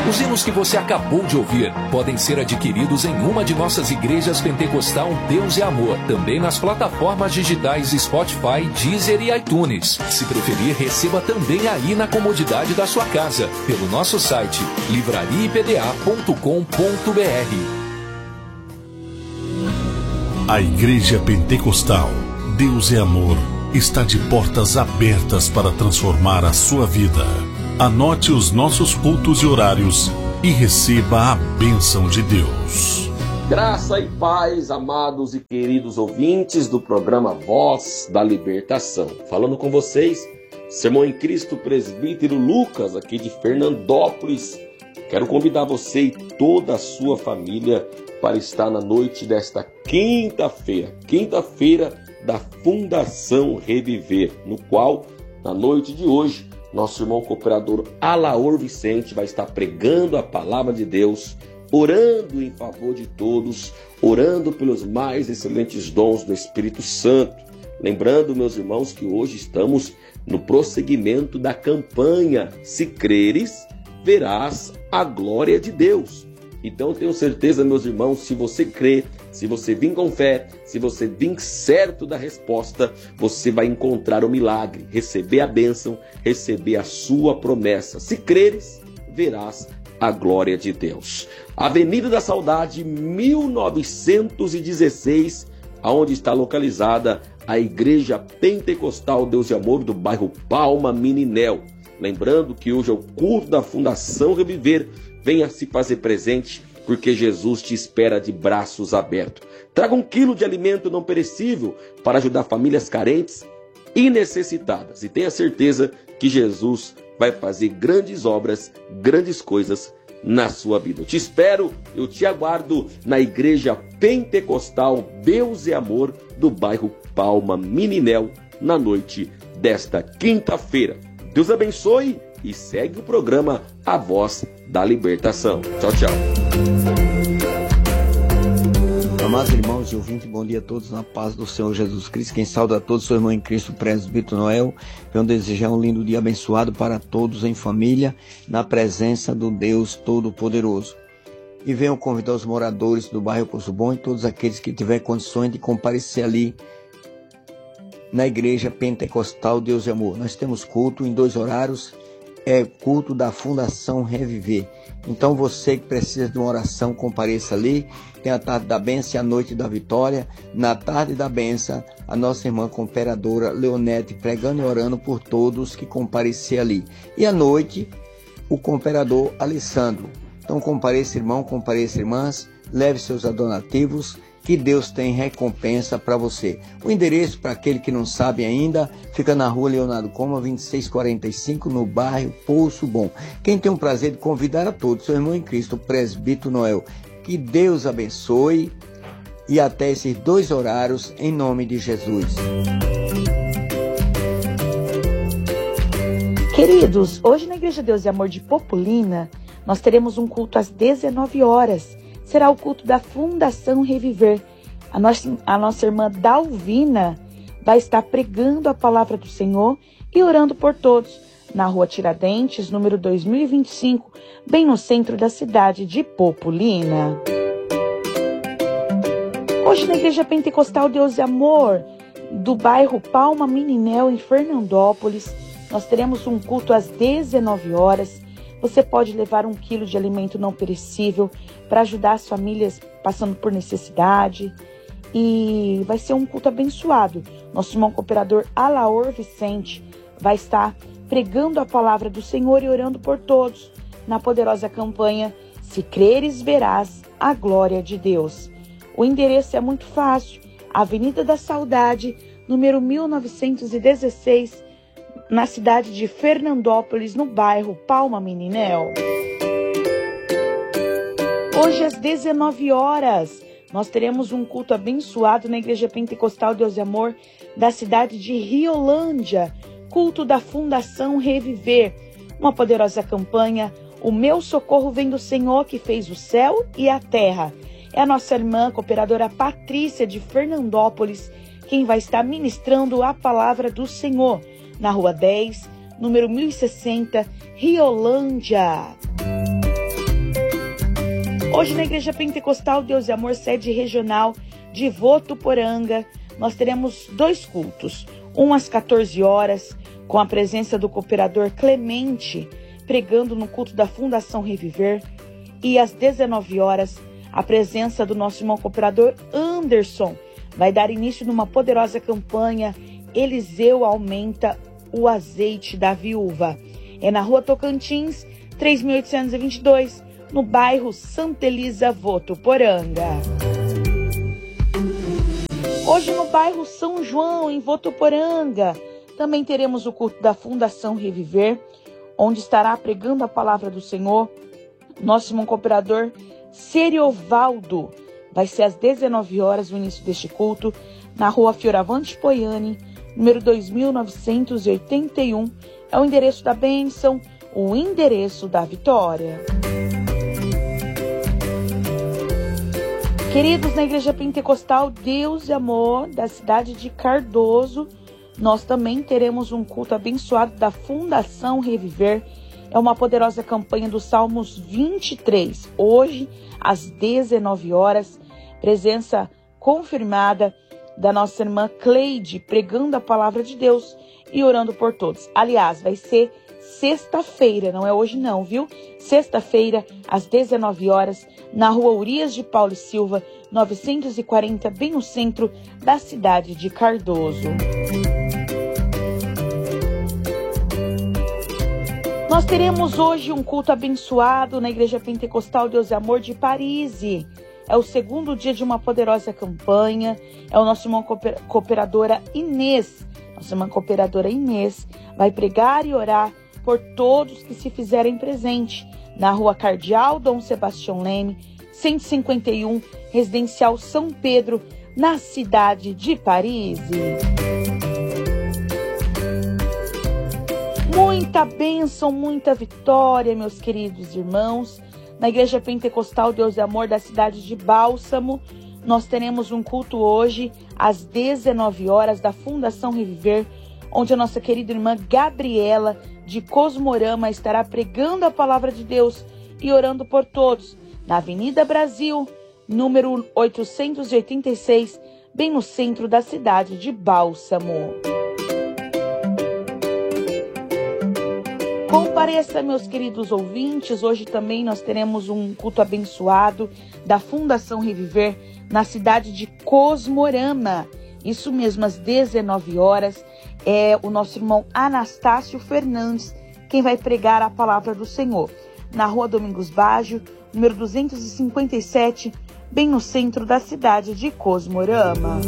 Os hinos que você acabou de ouvir podem ser adquiridos em uma de nossas igrejas pentecostal Deus é Amor, também nas plataformas digitais Spotify, Deezer e iTunes. Se preferir, receba também aí na comodidade da sua casa, pelo nosso site livrariapda.com.br. A Igreja Pentecostal Deus é Amor está de portas abertas para transformar a sua vida. Anote os nossos cultos e horários e receba a bênção de Deus. Graça e paz, amados e queridos ouvintes do programa Voz da Libertação. Falando com vocês, Sermão em Cristo, presbítero Lucas, aqui de Fernandópolis. Quero convidar você e toda a sua família para estar na noite desta quinta-feira da Fundação Reviver, no qual, na noite de hoje, nosso irmão cooperador Alaor Vicente vai estar pregando a palavra de Deus, orando em favor de todos, orando pelos mais excelentes dons do Espírito Santo. Lembrando, meus irmãos, que hoje estamos no prosseguimento da campanha Se Creres, Verás a Glória de Deus. Então eu tenho certeza, meus irmãos, se você crê, se você vir com fé, se você vir certo da resposta, você vai encontrar o milagre, receber a bênção, receber a sua promessa. Se creres, verás a glória de Deus. Avenida da Saudade, 1916, aonde está localizada a Igreja Pentecostal Deus e Amor do bairro Palma Meninel. Lembrando que hoje é o culto da Fundação Reviver. Venha se fazer presente, porque Jesus te espera de braços abertos. Traga 1 quilo de alimento não perecível para ajudar famílias carentes e necessitadas. E tenha certeza que Jesus vai fazer grandes obras, grandes coisas na sua vida. Eu te espero, eu te aguardo na Igreja Pentecostal Deus e Amor do bairro Palma Meninel na noite desta quinta-feira. Deus abençoe e segue o programa A Voz da Libertação. Tchau, tchau. Amados irmãos e ouvintes, bom dia a todos na paz do Senhor Jesus Cristo. Quem sauda a todos, seu irmão em Cristo, presbítero Noel. Venho desejar um lindo dia abençoado para todos em família, na presença do Deus Todo-Poderoso. E venho convidar os moradores do bairro Poço Bom e todos aqueles que tiverem condições de comparecer ali na Igreja Pentecostal Deus e Amor. Nós temos culto em 2 horários, é culto da Fundação Reviver. Então você que precisa de uma oração, compareça ali. Tem a tarde da bênção e a noite da vitória. Na tarde da bênção, a nossa irmã cooperadora Leonete pregando e orando por todos que comparecer ali. E à noite, o cooperador Alessandro. Então compareça, irmão, compareça, irmãs, leve seus donativos, que Deus tem recompensa para você. O endereço, para aquele que não sabe ainda, fica na rua Leonardo Coma, 2645, no bairro Poço Bom. Quem tem o prazer de convidar a todos, seu irmão em Cristo, presbítero Noel, que Deus abençoe e até esses 2 horários, em nome de Jesus. Queridos, hoje na Igreja Deus e Amor de Populina, nós teremos um culto às 19 horas. Será o culto da Fundação Reviver. A nossa irmã Dalvina vai estar pregando a palavra do Senhor e orando por todos, na rua Tiradentes, número 2025, bem no centro da cidade de Populina. Hoje na Igreja Pentecostal Deus e Amor, do bairro Palma Meninel, em Fernandópolis, nós teremos um culto às 19 horas. Você pode levar 1 quilo de alimento não perecível para ajudar as famílias passando por necessidade. E vai ser um culto abençoado. Nosso irmão cooperador Alaor Vicente vai estar pregando a palavra do Senhor e orando por todos na poderosa campanha Se Creres, Verás a Glória de Deus. O endereço é muito fácil. Avenida da Saudade, número 1916, na cidade de Fernandópolis, no bairro Palma Meninel. Hoje às 19 horas, nós teremos um culto abençoado na Igreja Pentecostal Deus e Amor da cidade de Riolândia, culto da Fundação Reviver. Uma poderosa campanha, O Meu Socorro Vem do Senhor, que fez o céu e a terra. É a nossa irmã cooperadora Patrícia de Fernandópolis quem vai estar ministrando a palavra do Senhor, na Rua 10, número 1060, Riolândia. Hoje na Igreja Pentecostal Deus e Amor, sede regional de Votuporanga, nós teremos 2 cultos. Um às 14 horas, com a presença do cooperador Clemente, pregando no culto da Fundação Reviver. E às 19 horas, a presença do nosso irmão cooperador Anderson vai dar início numa poderosa campanha Eliseu Aumenta o Azeite da Viúva. É na Rua Tocantins, 3822, no bairro Santa Elisa, Votuporanga. Hoje no bairro São João, em Votuporanga, também teremos o culto da Fundação Reviver, onde estará pregando a palavra do Senhor nosso irmão cooperador Seriovaldo. Vai ser às 19 horas o início deste culto, na Rua Fioravante Poiani, número 2981. É o endereço da bênção, o endereço da vitória. Queridos, na Igreja Pentecostal Deus e Amor, da cidade de Cardoso, nós também teremos um culto abençoado da Fundação Reviver. É uma poderosa campanha dos Salmos 23. Hoje, às 19 horas, presença confirmada da nossa irmã Cleide, pregando a palavra de Deus e orando por todos. Aliás, vai ser sexta-feira, não é hoje não, viu? Sexta-feira, às 19 horas, na Rua Urias de Paulo e Silva, 940, bem no centro da cidade de Cardoso. Nós teremos hoje um culto abençoado na Igreja Pentecostal Deus e Amor de Paris. É o segundo dia de uma poderosa campanha. É o nosso irmão cooperadora Inês. Nossa irmã cooperadora Inês vai pregar e orar por todos que se fizerem presente na Rua Cardeal Dom Sebastião Leme, 151, Residencial São Pedro, na cidade de Paris. Muita bênção, muita vitória, meus queridos irmãos. Na Igreja Pentecostal Deus e Amor da cidade de Bálsamo, nós teremos um culto hoje às 19 horas da Fundação Reviver, onde a nossa querida irmã Gabriela de Cosmorama estará pregando a palavra de Deus e orando por todos, na Avenida Brasil, número 886, bem no centro da cidade de Bálsamo. Compareça, meus queridos ouvintes, hoje também nós teremos um culto abençoado da Fundação Reviver na cidade de Cosmorama. Isso mesmo, às 19 horas, é o nosso irmão Anastácio Fernandes quem vai pregar a palavra do Senhor. Na Rua Domingos Baggio, número 257, bem no centro da cidade de Cosmorama.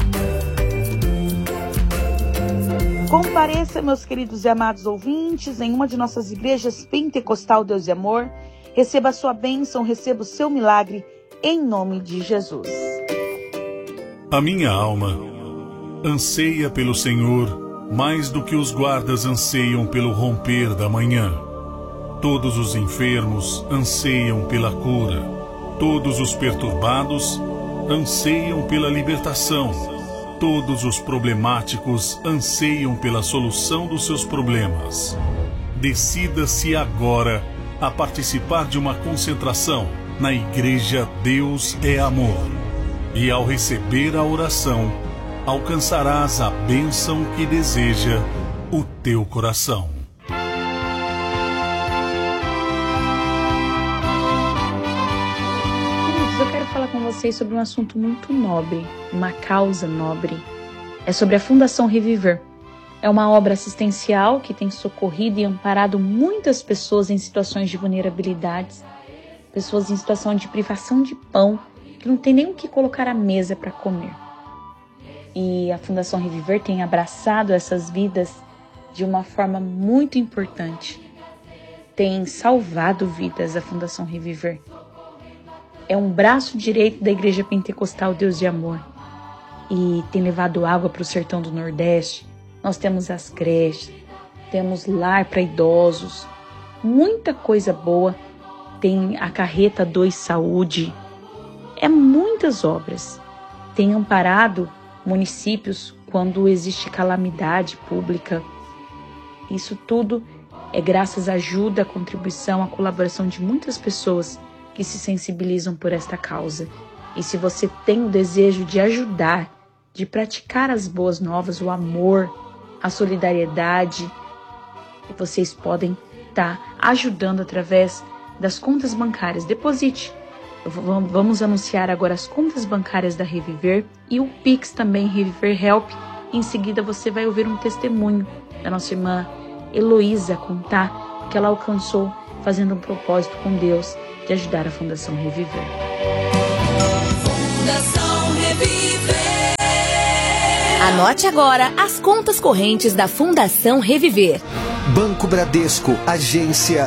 Compareça, meus queridos e amados ouvintes, em uma de nossas igrejas Pentecostal Deus e Amor. Receba a sua bênção, receba o seu milagre, em nome de Jesus. A minha alma anseia pelo Senhor mais do que os guardas anseiam pelo romper da manhã. Todos os enfermos anseiam pela cura. Todos os perturbados anseiam pela libertação. Todos os problemáticos anseiam pela solução dos seus problemas. Decida-se agora a participar de uma concentração na Igreja Deus é Amor. E ao receber a oração, alcançarás a bênção que deseja o teu coração. Queridos, eu quero falar com vocês sobre um assunto muito nobre, uma causa nobre. É sobre a Fundação Reviver. É uma obra assistencial que tem socorrido e amparado muitas pessoas em situações de vulnerabilidades, pessoas em situação de privação de pão, que não tem nem o que colocar à mesa para comer. E a Fundação Reviver tem abraçado essas vidas de uma forma muito importante. Tem salvado vidas a Fundação Reviver. É um braço direito da Igreja Pentecostal Deus de Amor. E tem levado água para o sertão do Nordeste. Nós temos as creches, temos lar para idosos, muita coisa boa. Tem a Carreta 2 Saúde. É muitas obras. Tem amparado municípios quando existe calamidade pública. Isso tudo é graças à ajuda, à contribuição, à colaboração de muitas pessoas que que se sensibilizam por esta causa. E se você tem o desejo de ajudar, de praticar as boas novas, o amor, a solidariedade, vocês podem estar ajudando através das contas bancárias. Deposite. Vamos anunciar agora as contas bancárias da Reviver e o Pix também, Reviver Help. Em seguida você vai ouvir um testemunho da nossa irmã Heloísa contar que ela alcançou fazendo um propósito com Deus de ajudar a Fundação Reviver. Fundação Reviver. Anote agora as contas correntes da Fundação Reviver. Banco Bradesco, agência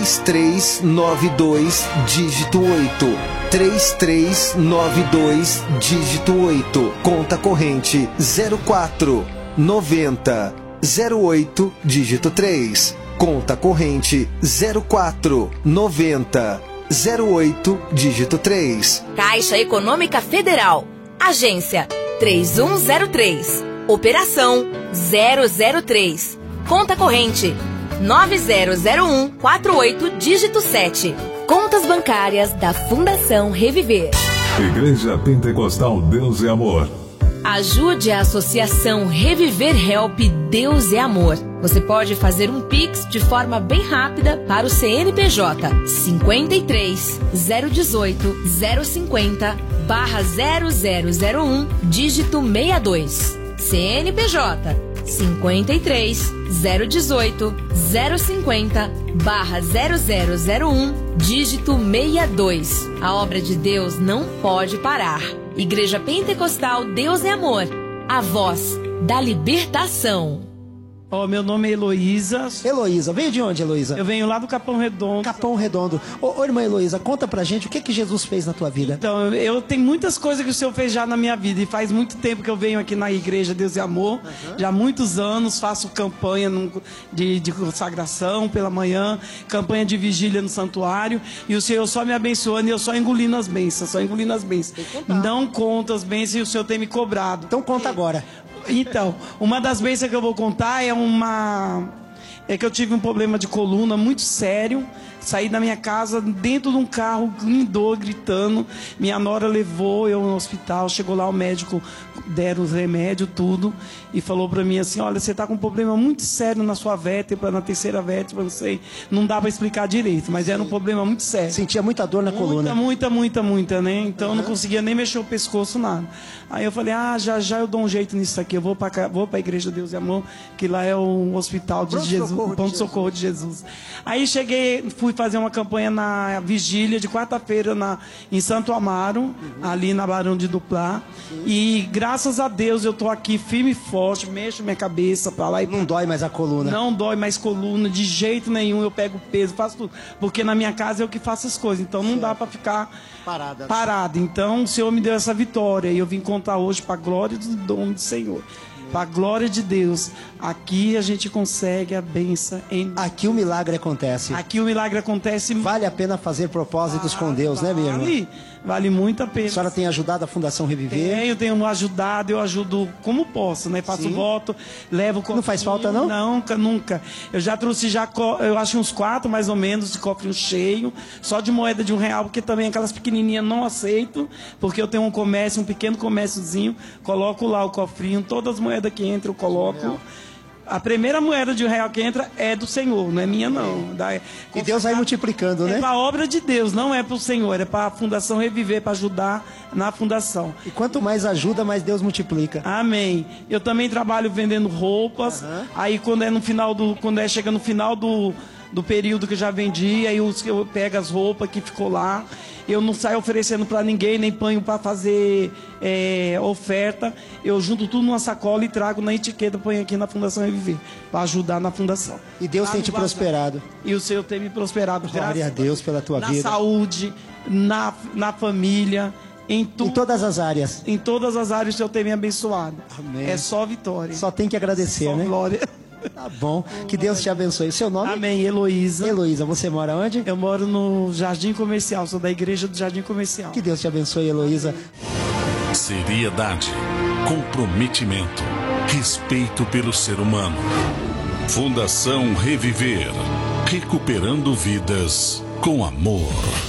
3392, dígito 8. 3392, dígito 8. Conta corrente 0490 08, dígito 3. Conta corrente 0490 08, dígito 3. Caixa Econômica Federal, agência 3103, operação 003. Conta corrente 900148, dígito 7. Contas bancárias da Fundação Reviver. Igreja Pentecostal Deus é Amor. Ajude a Associação Reviver Help Deus é Amor. Você pode fazer um Pix de forma bem rápida para o CNPJ 53 018 050 /0001, dígito 62. CNPJ 53 018 050 /0001, dígito 62. A obra de Deus não pode parar. Igreja Pentecostal Deus é Amor, a voz da libertação. Meu nome é Heloísa. Heloísa, veio de onde, Heloísa? Eu venho lá do Capão Redondo. Capão Redondo. Ô, irmã Heloísa, conta pra gente o que Jesus fez na tua vida. Então, eu tenho muitas coisas que o Senhor fez já na minha vida. E faz muito tempo que eu venho aqui na Igreja Deus é Amor. Já há muitos anos faço campanha de consagração pela manhã, campanha de vigília no santuário. E o Senhor só me abençoando e eu só engolindo as bênçãos. Não conto as bênçãos e o Senhor tem me cobrado. Então conta agora. Então, uma das bênçãos que eu vou contar é que eu tive um problema de coluna muito sério. Saí da minha casa dentro de um carro, em dor, gritando. Minha nora levou eu no hospital. Chegou lá, o médico deram os remédios, tudo. E falou pra mim assim, olha, você tá com um problema muito sério na sua vértebra, na terceira vértebra, não sei. Não dá pra explicar direito, mas era um problema muito sério. Sentia muita dor na coluna. Muita, né? Então eu não conseguia nem mexer o pescoço, nada. Aí eu falei, já eu dou um jeito nisso aqui. Eu vou pra Igreja Deus e Amor, que lá é o hospital de Jesus, o pronto-socorro de Jesus. Aí cheguei, fui fazer uma campanha na vigília de quarta-feira em Santo Amaro, ali na Barão de Duplá. E graças a Deus eu tô aqui firme e forte, mexo minha cabeça pra lá e não dói mais a coluna. Não dói mais coluna, de jeito nenhum. Eu pego peso, faço tudo. Porque na minha casa eu que faço as coisas, então não dá pra ficar parado. Então o Senhor me deu essa vitória e eu vim contar hoje pra glória do nome do Senhor. Para a glória de Deus, aqui a gente consegue a bênção. Aqui o milagre acontece. Aqui o milagre acontece. Vale a pena fazer propósitos com Deus, né, minha irmã? Vale muito a pena. A senhora tem ajudado a Fundação Reviver? Eu tenho ajudado, eu ajudo como posso, né? Faço voto, levo... Não faz falta, não? Nunca. Eu já trouxe, eu acho uns 4, mais ou menos, de cofrinho cheio, só de moeda de R$1, porque também aquelas pequenininhas não aceito, porque eu tenho um comércio, um pequeno comérciozinho, coloco lá o cofrinho, todas as moedas que entram eu coloco. A primeira moeda de R$1 que entra é do Senhor, não é minha não. E Deus vai multiplicando, né? É para a obra de Deus, não é para o Senhor, é para a Fundação Reviver, para ajudar na fundação. E quanto mais ajuda, mais Deus multiplica. Amém. Eu também trabalho vendendo roupas, aí quando chega no final do período que eu já vendi, aí eu pego as roupas que ficou lá. Eu não saio oferecendo para ninguém, nem ponho para fazer oferta. Eu junto tudo numa sacola e trago na etiqueta, ponho aqui na Fundação Reviver, para ajudar na fundação. E Deus tem te prosperado. E o Senhor tem me prosperado. Glória a Deus pela tua vida. Na saúde, na família, em todas as áreas. Em todas as áreas o Senhor tem me abençoado. Amém. É só vitória. Só tem que agradecer, só né? Glória. Tá bom. Que Deus te abençoe. Seu nome? Amém. Heloísa. Heloísa, você mora onde? Eu moro no Jardim Comercial, sou da Igreja do Jardim Comercial. Que Deus te abençoe, Heloísa. Seriedade, comprometimento, respeito pelo ser humano. Fundação Reviver, recuperando vidas com amor.